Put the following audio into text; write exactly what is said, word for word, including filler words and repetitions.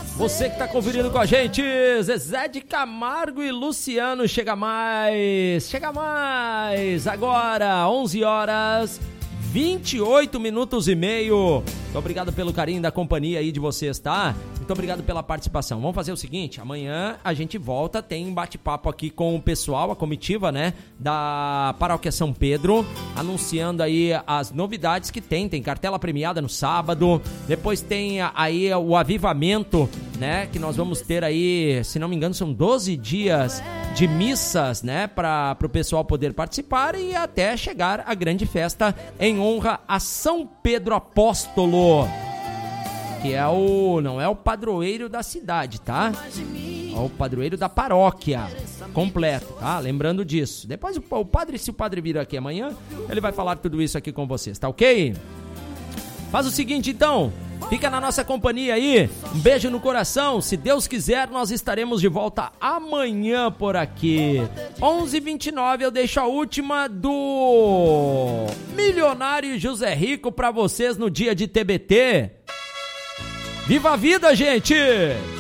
Você que tá conferindo com a gente, Zezé de Camargo e Luciano, chega mais, chega mais, agora, onze horas, vinte e oito minutos e meio. Muito obrigado pelo carinho da companhia aí de vocês, tá? Muito obrigado pela participação. Vamos fazer o seguinte, amanhã a gente volta, tem um bate-papo aqui com o pessoal, a comitiva, né, da Paróquia São Pedro, anunciando aí as novidades que tem. Tem cartela premiada no sábado, depois tem aí o avivamento, né, que nós vamos ter aí, se não me engano, são doze dias de missas, né, para o pessoal poder participar e até chegar a grande festa em honra a São Pedro Apóstolo, que é o, não é o padroeiro da cidade, tá? É o padroeiro da paróquia completo, tá? Lembrando disso. Depois o, o padre, se o padre vir aqui amanhã, ele vai falar tudo isso aqui com vocês, tá ok? Faz o seguinte então, fica na nossa companhia aí, um beijo no coração, se Deus quiser nós estaremos de volta amanhã por aqui. onze e vinte e nove eu deixo a última do Milionário José Rico pra vocês no dia de T B T. Viva a vida, gente!